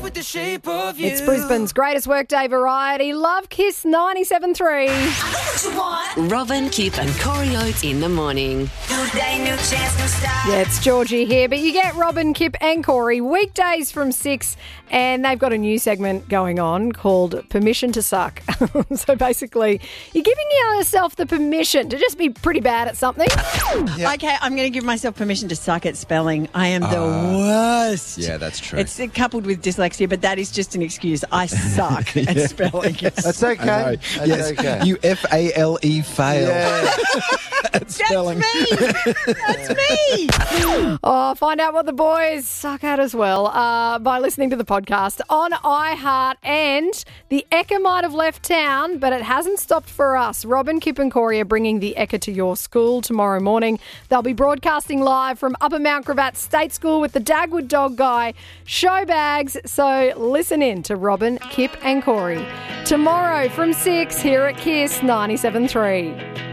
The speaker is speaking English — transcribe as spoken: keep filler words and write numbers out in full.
with the shape of you. It's Brisbane's greatest workday variety. Love Kiss ninety-seven point three. I know what you want. Robin, Kip and Corey Oates in the morning. New day, new chance, new start. Yeah, it's Georgie here, but you get Robin, Kip and Corey weekdays from six, and they've got a new segment going on called Permission to Suck. So basically, you're giving yourself the permission to just be pretty bad at something. Yeah. Okay, I'm going to give myself permission to suck at spelling. I am the uh, worst. Yeah, that's true. It's coupled with dyslexia, but that is just an excuse. I suck at Yeah. spelling. That's okay. That's yes, okay. you F A L E fail Yeah. at spelling. That's me. That's me. Oh, find out what the boys suck at as well uh, by listening to the podcast on iHeart. And the Ekka might have left town, but it hasn't stopped for us. Robin, Kip and Corey are bringing the Ekka to your school tomorrow morning. They'll be broadcasting live from Upper Mount Gravatt State School with the Dagwood Dog Guy show bags. So listen in to Robin, Kip and Corey tomorrow from six here at Kiss ninety-seven point three.